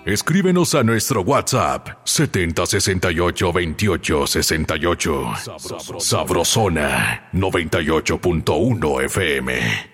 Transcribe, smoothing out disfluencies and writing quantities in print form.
Escríbenos a nuestro WhatsApp 70682868. Sabrosona 98.1 FM.